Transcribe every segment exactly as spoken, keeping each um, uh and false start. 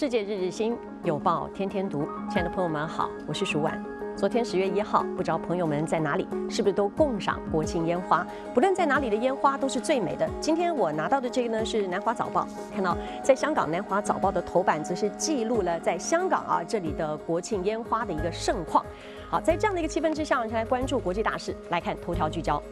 世界日日新，有报天天读。亲爱的朋友们好，我是舒婉。昨天十月一号，不知道朋友们在哪里，是不是都共赏国庆烟花？不论在哪里的烟花都是最美的。今天我拿到的这个呢是南华早报，看到在香港南华早报的头版则是记录了在香港啊这里的国庆烟花的一个盛况。好，在这样的一个气氛之下，我们来关注国际大事，来看头条聚焦。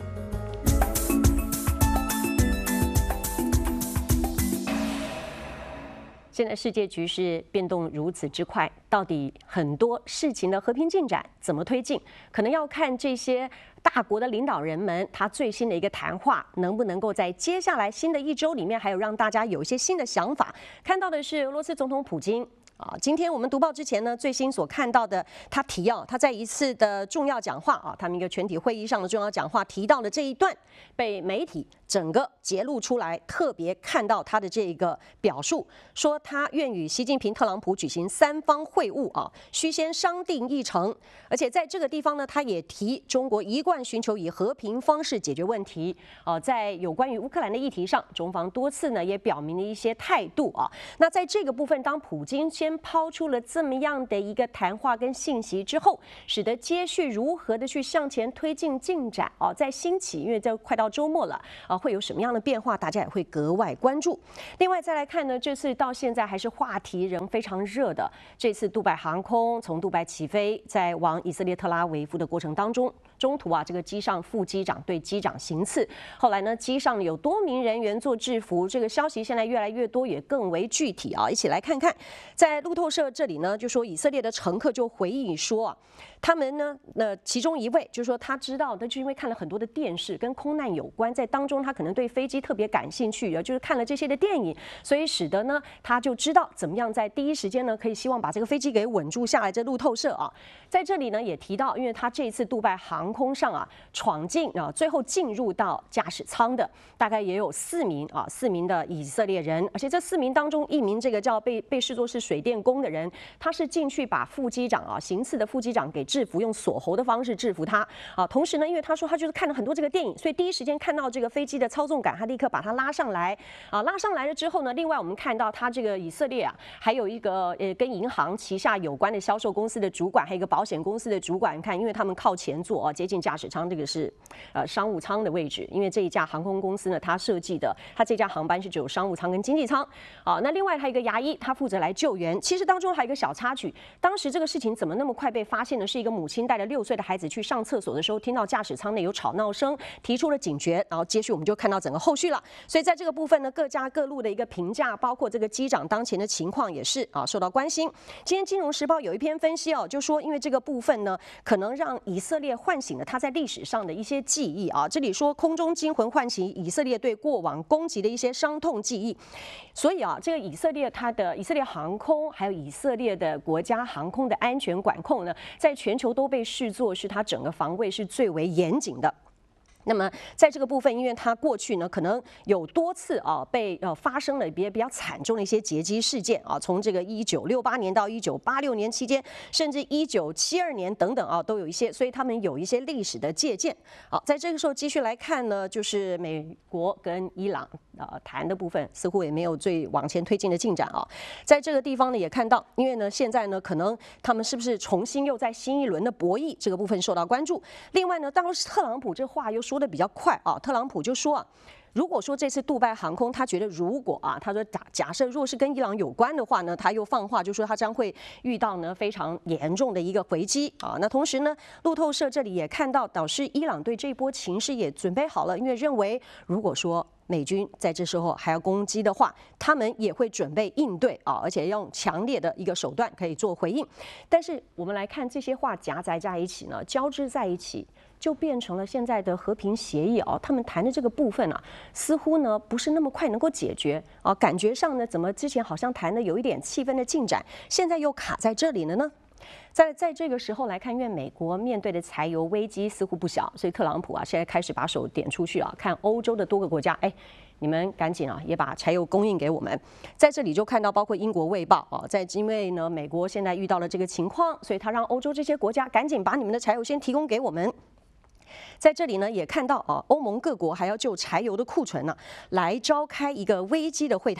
现在世界局势变动如此之快，到底很多事情的和平进展怎么推进，可能要看这些大国的领导人们他最新的一个谈话，能不能够在接下来新的一周里面，还有让大家有一些新的想法。看到的是俄罗斯总统普京。啊，今天我们读报之前呢，最新所看到的，他提要他在一次的重要讲话啊，他们一个全体会议上的重要讲话提到的这一段，被媒体整个揭露出来，特别看到他的这个表述，说他愿与习近平、特朗普举行三方会晤啊，需先商定议程，而且在这个地方呢，他也提中国一贯寻求以和平方式解决问题啊，在有关于乌克兰的议题上，中方多次呢也表明了一些态度啊。那在这个部分，当普京先抛出了这么样的一个谈话跟信息之后，使得接续如何的去向前推进进展啊，在兴起，因为这快到周末了啊，会有什么样的变化，大家也会格外关注。另外再来看呢，这次到现在还是话题仍非常热的，这次杜拜航空从杜拜起飞，在往以色列特拉维夫的过程当中，中途啊，这个机上副机长对机长行刺，后来呢，机上有多名人员做制服，这个消息现在越来越多，也更为具体啊，一起来看看。在路透社这里呢，就说以色列的乘客就回忆说啊，他们呢，那其中一位就说他知道，他就因为看了很多的电视跟空难有关，在当中他可能对飞机特别感兴趣，就是看了这些的电影，所以使得呢，他就知道怎么样在第一时间呢，可以希望把这个飞机给稳住下来。这路透社啊，在这里呢也提到，因为他这一次杜拜航空上啊闯进啊，最后进入到驾驶舱的大概也有四名啊，四名的以色列人，而且这四名当中一名这个叫被被视作是水电工的人，他是进去把副机长啊行刺的副机长给制服，用锁喉的方式制服他啊。同时呢，因为他说他就是看了很多这个电影，所以第一时间看到这个飞机的操纵杆，他立刻把他拉上来啊。拉上来了之后呢，另外我们看到他这个以色列啊，还有一个呃跟银行旗下有关的销售公司的主管，还有一个保险公司的主管，你看，因为他们靠前座啊，接近驾驶舱，这个是呃商务舱的位置，因为这一家航空公司呢，它设计的，它这架航班是只有商务舱跟经济舱啊。那另外还有一个牙医，他负责来救援。其实当中还有一个小插曲，当时这个事情怎么那么快被发现呢？是一个母亲带着六岁的孩子去上厕所的时候，听到驾驶舱内有吵闹声，提出了警觉，然后接续我们就看到整个后续了。所以在这个部分呢，各家各路的一个评价，包括这个机长当前的情况也是啊受到关心。今天《金融时报》有一篇分析哦，就说因为这个部分呢，可能让以色列唤醒了他在历史上的一些记忆啊。这里说空中惊魂唤醒以色列对过往攻击的一些伤痛记忆，所以啊，这个以色列它的以色列航空还有以色列的国家航空的安全管控呢，在全球都被视作是它整个防卫是最为严谨的。那么在这个部分，因为它过去呢可能有多次啊被呃发生了比较比较惨重的一些劫机事件啊，从这个一九六八年到一九八六年期间，甚至一九七二年等等啊都有一些，所以他们有一些历史的借鉴。好，在这个时候继续来看呢，就是美国跟伊朗呃谈的部分似乎也没有最往前推进的进展啊。在这个地方呢也看到，因为呢现在呢可能他们是不是重新又在新一轮的博弈这个部分受到关注。另外呢，当时特朗普这话又说的比较快啊，特朗普就说啊，如果说这次杜拜航空，他觉得如果啊，他说假假设若是跟伊朗有关的话呢，他又放话就说他将会遇到呢非常严重的一个回击啊。那同时呢，路透社这里也看到，导致伊朗对这波情势也准备好了，因为认为如果说美军在这时候还要攻击的话，他们也会准备应对啊，而且用强烈的一个手段可以做回应。但是我们来看这些话夹杂在一起呢，交织在一起，就变成了现在的和平协议啊。他们谈的这个部分啊，似乎呢不是那么快能够解决啊，感觉上呢，怎么之前好像谈的有一点气氛的进展，现在又卡在这里了呢？在在这个时候来看，因为美国面对的柴油危机似乎不小，所以特朗普啊现在开始把手点出去啊，看欧洲的多个国家，哎，你们赶紧啊也把柴油供应给我们。在这里就看到，包括英国卫报啊，在因为呢美国现在遇到了这个情况，所以他让欧洲这些国家赶紧把你们的柴油先提供给我们。在这里呢，也看到啊，欧盟各国还要就柴油的库存呢、啊、来召开一个危机的会谈。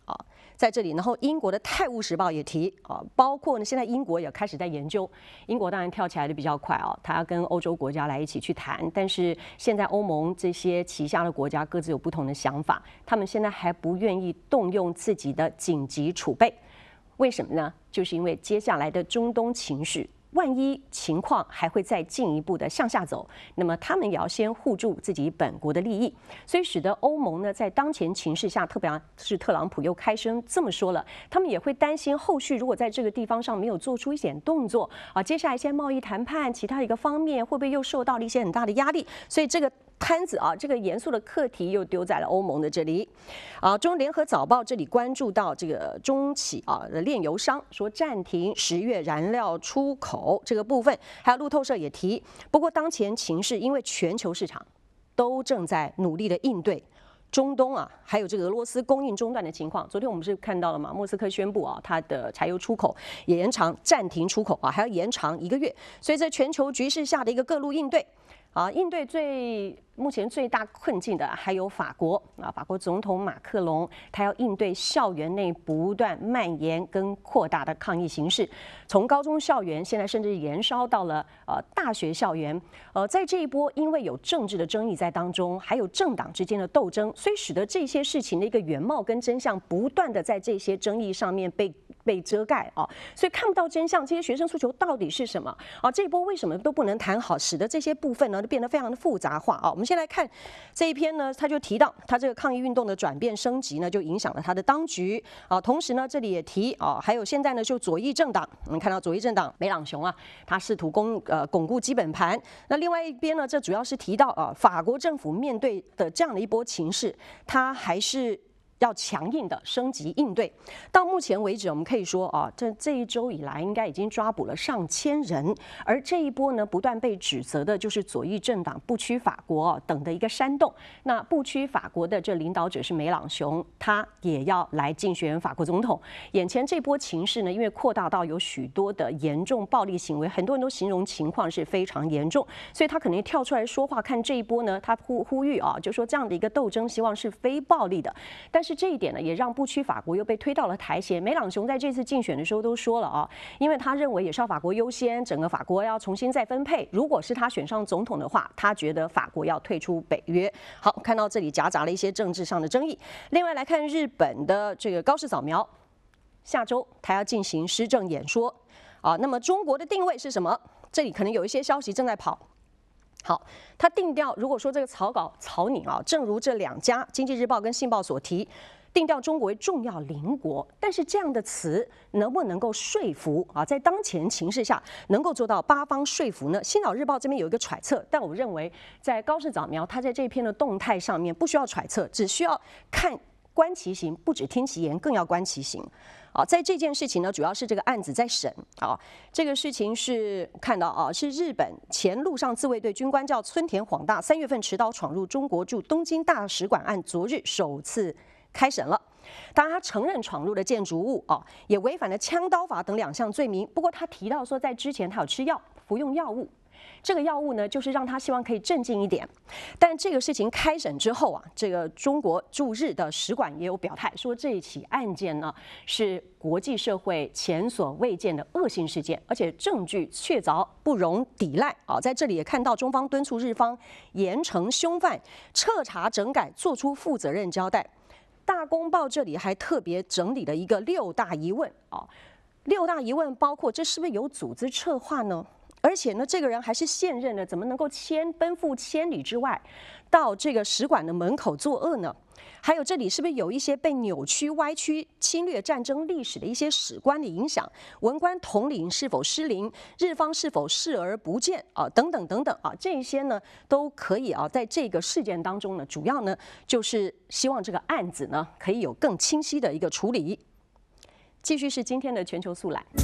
啊。在这里，然后英国的《泰晤士报》也提啊，包括呢，现在英国也开始在研究。英国当然跳起来的比较快啊，它要跟欧洲国家来一起去谈。但是现在欧盟这些旗下的国家各自有不同的想法，他们现在还不愿意动用自己的紧急储备。为什么呢？就是因为接下来的中东情势。万一情况还会再进一步的向下走，那么他们也要先护住自己本国的利益，所以使得欧盟呢在当前情势下，特别是特朗普又开声这么说了，他们也会担心后续如果在这个地方上没有做出一点动作啊，接下来一些贸易谈判其他一个方面会不会又受到了一些很大的压力，所以这个摊子啊，这个严肃的课题又丢在了欧盟的这里。啊，中联合早报这里关注到这个中企啊的炼油商说暂停十月燃料出口这个部分，还有路透社也提，不过当前情势因为全球市场都正在努力的应对。中东啊，还有这个俄罗斯供应中断的情况，昨天我们是看到了嘛？莫斯科宣布啊，它的柴油出口也延长暂停出口啊，还要延长一个月。所以在全球局势下的一个各路应对啊，应对最目前最大困境的还有法国啊，法国总统马克龙，他要应对校园内不断蔓延跟扩大的抗议形势，从高中校园现在甚至延烧到了呃大学校园。呃，在这一波因为有政治的争议在当中，还有政党之间的斗争，所以使得这些事情的一个原貌跟真相不断的在这些争议上面被被遮盖啊，所以看不到真相。这些学生诉求到底是什么啊？这一波为什么都不能谈好，使得这些部分呢变得非常的复杂化啊？我们先来看这一篇呢，他就提到他这个抗议运动的转变升级呢，就影响了他的当局啊。同时呢，这里也提啊，还有现在呢，就左翼政党，我们看到左翼政党梅朗雄啊，他试图攻呃巩固基本盘。那另外一边呢，这主要是提到啊，法国政府面对的这样的一波情势，他还是要强硬的升级应对。到目前为止，我们可以说啊，这这一周以来应该已经抓捕了上千人，而这一波呢，不断被指责的就是左翼政党不屈法国、啊、等的一个煽动。那不屈法国的这领导者是梅朗雄，他也要来竞选法国总统。眼前这波情势呢，因为扩大到有许多的严重暴力行为，很多人都形容情况是非常严重，所以他可能跳出来说话。看这一波呢，他呼呼吁啊，就说这样的一个斗争，希望是非暴力的，但是。这一点呢，也让不屈法国又被推到了台前。梅朗雄在这次竞选的时候都说了啊，因为他认为也是要法国优先，整个法国要重新再分配。如果是他选上总统的话，他觉得法国要退出北约。好，看到这里夹杂了一些政治上的争议。另外来看日本的这个高市早苗，下周他要进行施政演说啊。那么中国的定位是什么？这里可能有一些消息正在跑。好，他定调，如果说这个草稿草拟啊，正如这两家《经济日报》跟《信报》所提，定调中国为重要邻国，但是这样的词能不能够说服啊？在当前情势下，能够做到八方说服呢？《星岛日报》这边有一个揣测，但我认为在高市早苗他在这篇的动态上面不需要揣测，只需要看观其行，不只听其言，更要观其行。啊，在这件事情呢，主要是这个案子在审啊。这个事情是看到啊，是日本前陆上自卫队军官叫村田晃大，三月份持刀闯入中国驻东京大使馆案，昨日首次开审了。当然，他承认闯入了建筑物啊，也违反了枪刀法等两项罪名。不过他提到说，在之前他有吃药，服用药物。这个药物呢，就是让他希望可以镇静一点。但这个事情开审之后啊，这个中国驻日的使馆也有表态，说这一起案件呢是国际社会前所未见的恶性事件，而且证据确凿，不容抵赖啊。在这里也看到中方敦促日方严惩凶犯，彻查整改，做出负责任交代。大公报这里还特别整理了一个六大疑问啊，六大疑问包括这是不是有组织策划呢？而且呢，这个人还是现任的，怎么能够千奔赴千里之外，到这个使馆的门口作恶呢？还有这里是不是有一些被扭曲、歪曲、侵略战争历史的一些史观的影响？文官统领是否失灵？日方是否视而不见啊？等等等等啊，这一些呢都可以啊，在这个事件当中呢，主要呢就是希望这个案子呢可以有更清晰的一个处理。继续是今天的全球速览。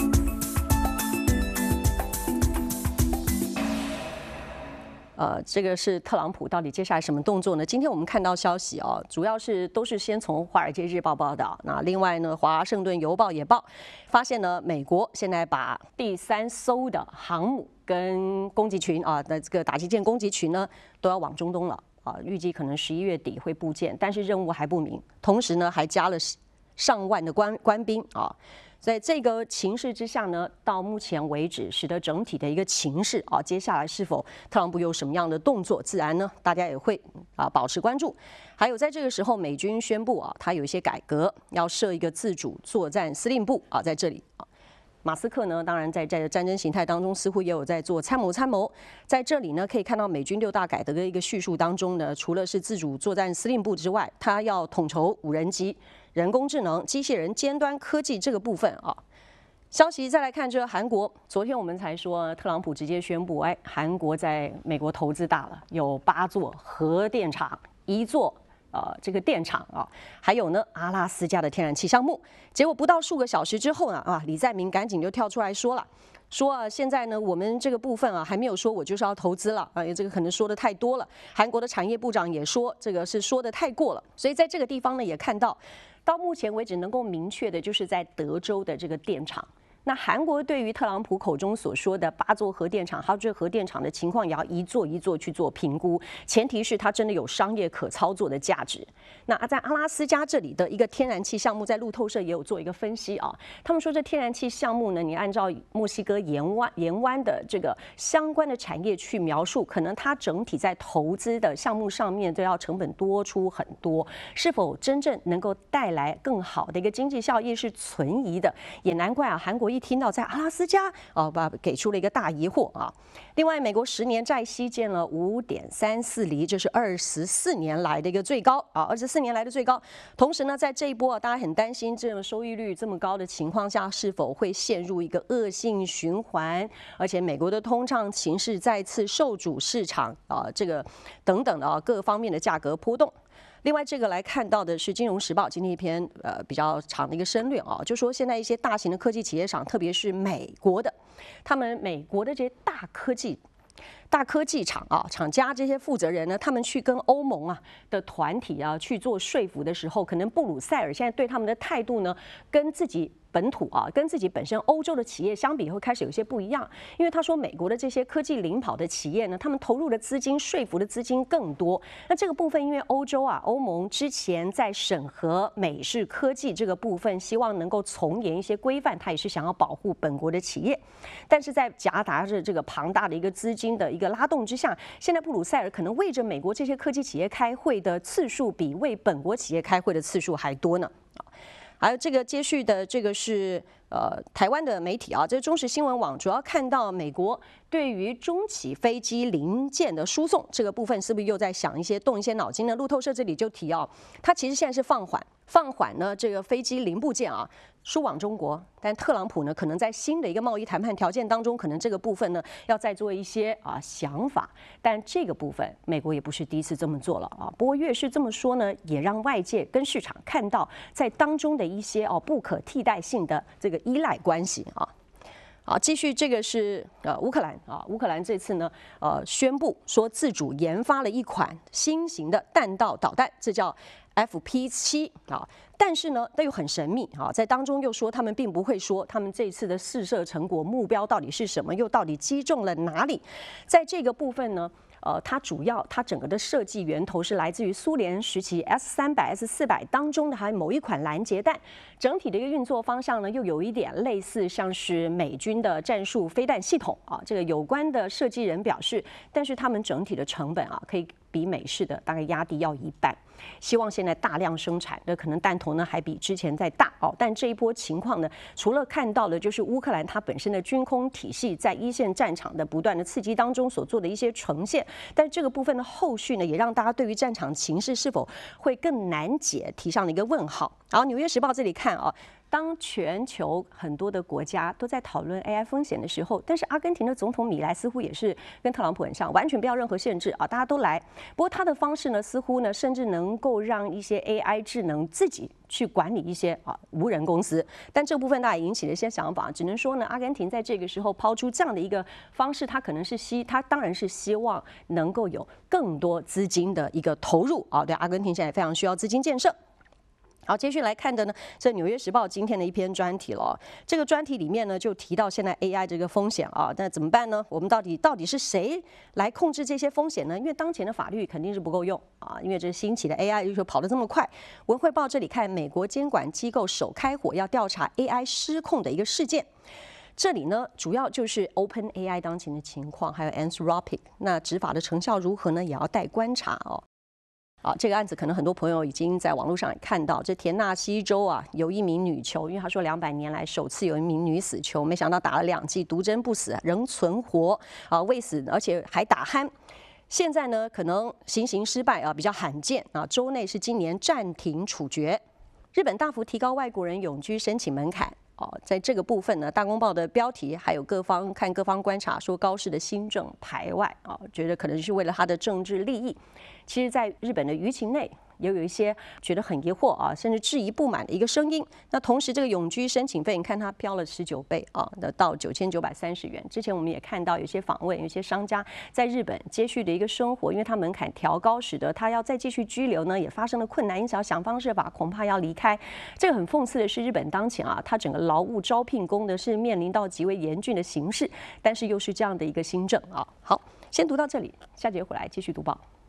呃，这个是特朗普到底接下来什么动作呢？今天我们看到消息啊，主要是都是先从《华尔街日报》报道，那另外呢，《华盛顿邮报》也报，发现呢，美国现在把第三艘的航母跟攻击群啊的这个打击舰攻击群呢，都要往中东了啊，预计可能十一月底会部件，但是任务还不明。同时呢，还加了上万的官官兵啊。在这个情势之下呢，到目前为止，使得整体的一个情势啊，接下来是否特朗普有什么样的动作，自然呢，大家也会啊保持关注。还有在这个时候，美军宣布啊，它有一些改革，要设一个自主作战司令部啊，在这里啊。马斯克呢，当然在在战争形态当中，似乎也有在做参谋参谋。在这里呢，可以看到美军六大改革的一个叙述当中呢，除了是自主作战司令部之外，他要统筹无人机、人工智能、机械人、尖端科技这个部分啊。消息再来看，这韩国，昨天我们才说，特朗普直接宣布，哎，韩国在美国投资大了，有八座核电厂，一座。呃，这个电厂啊，还有呢，阿拉斯加的天然气项目。结果不到数个小时之后呢，啊，李在明赶紧就跳出来说了，说啊，现在呢，我们这个部分啊，还没有说我就是要投资了啊，这个可能说的太多了。韩国的产业部长也说，这个是说的太过了。所以在这个地方呢，也看到，到目前为止能够明确的就是在德州的这个电厂。那韩国对于特朗普口中所说的八座核电厂，还有这核电厂的情况，也要一座一座去做评估，前提是它真的有商业可操作的价值。那在阿拉斯加这里的一个天然气项目，在路透社也有做一个分析啊，他们说这天然气项目呢，你按照墨西哥沿湾沿湾的这个相关的产业去描述，可能它整体在投资的项目上面都要成本多出很多，是否真正能够带来更好的一个经济效益是存疑的，也难怪啊，韩国一听到在阿拉斯加，哦，把给出了一个大疑惑啊。另外，美国十年债息见了五点三四厘，这是二十四年来的一个最高啊，二十四年来的最高。同时呢，在这一波啊，大家很担心这种收益率这么高的情况下，是否会陷入一个恶性循环？而且，美国的通胀情势再次受阻市场啊，这个等等的啊各方面的价格波动。另外，这个来看到的是《金融时报》今天一篇呃比较长的一个申论啊，就说现在一些大型的科技企业厂，特别是美国的，他们美国的这些大科技。大科技厂啊，厂家这些负责人呢，他们去跟欧盟啊的团体啊去做说服的时候，可能布鲁塞尔现在对他们的态度呢，跟自己本土啊，跟自己本身欧洲的企业相比，会开始有些不一样。因为他说，美国的这些科技领跑的企业呢，他们投入的资金、说服的资金更多。那这个部分，因为欧洲啊，欧盟之前在审核美式科技这个部分，希望能够从严一些规范，他也是想要保护本国的企业。但是在夹杂着这个庞大的一个资金的一个拉动之下，现在布鲁塞尔可能为着美国这些科技企业开会的次数，比为本国企业开会的次数还多呢。还有这个接续的这个是呃台湾的媒体啊，这是中时新闻网主要看到美国对于中企飞机零件的输送这个部分，是不是又在想一些动一些脑筋呢？路透社这里就提啊，它其实现在是放缓放缓呢这个飞机零部件啊输往中国，但特朗普呢可能在新的一个贸易谈判条件当中，可能这个部分呢要再做一些啊想法，但这个部分美国也不是第一次这么做了啊。不过越是这么说呢，也让外界跟市场看到在当中的一些哦不可替代性的这个依赖关系啊。好，继续这个是呃乌克兰啊，乌克兰这次呢呃宣布说自主研发了一款新型的弹道导弹，这叫 F P 七啊。但是呢，那又很神秘啊，在当中又说他们并不会说他们这次的试射成果目标到底是什么，又到底击中了哪里。在这个部分呢，呃，它主要它整个的设计源头是来自于苏联时期 S 三百 S 四百当中的还有某一款拦截弹，整体的一个运作方向呢，又有一点类似像是美军的战术飞弹系统啊。这个有关的设计人表示，但是他们整体的成本啊，可以比美式的大概压低要一半。希望现在大量生产，那可能弹头呢还比之前再大哦。但这一波情况呢，除了看到的就是乌克兰它本身的军工体系在一线战场的不断的刺激当中所做的一些呈现，但这个部分的后续呢，也让大家对于战场情势是否会更难解提上了一个问号。然后《纽约时报》这里看啊。当全球很多的国家都在讨论 A I 风险的时候，但是阿根廷的总统米莱似乎也是跟特朗普很像，完全不要任何限制啊，大家都来。不过他的方式呢，似乎呢，甚至能够让一些 A I 智能自己去管理一些啊无人公司。但这部分大家也引起了一些想法，只能说呢，阿根廷在这个时候抛出这样的一个方式，他可能是希，他当然是希望能够有更多资金的一个投入啊。对，阿根廷现在非常需要资金建设。 好，接续来看的呢，这《纽约时报》今天的一篇专题了。这个专题里面呢，就提到现在 A I 这个风险啊，那怎么办呢？我们到底到底是谁来控制这些风险呢？因为当前的法律肯定是不够用啊，因为这兴起的 A I 就跑得这么快。文汇报这里看，美国监管机构首开火要调查 A I 失控的一个事件。这里呢，主要就是 OpenAI 当前的情况，还有 Anthropic， 那执法的成效如何呢？也要待观察哦。好，这个案子可能很多朋友已经在网络上也看到，这田纳西州啊，有一名女囚，因为他说两百年来首次有一名女死囚，没想到打了两剂毒针不死，仍存活啊，未死，而且还打鼾。现在呢，可能行刑失败啊，比较罕见啊，州内是今年暂停处决。日本大幅提高外国人永居申请门槛。哦，在这个部分呢，《大公报》的标题还有各方看各方观察说，高市的新政排外啊，觉得可能是为了他的政治利益。其实，在日本的舆情内，也有一些觉得很疑惑啊，甚至质疑不满的一个声音。那同时，这个永居申请费，你看它飙了十九倍啊，那到九千九百三十元。之前我们也看到有些访问，有些商家在日本接续的一个生活，因为他门槛调高，使得他要再继续居留呢，也发生了困难，因此要想方设法，恐怕要离开。这个很讽刺的是，日本当前啊，它整个劳务招聘工呢是面临到极为严峻的形势，但是又是这样的一个新政啊。好，先读到这里，下节回来继续读报。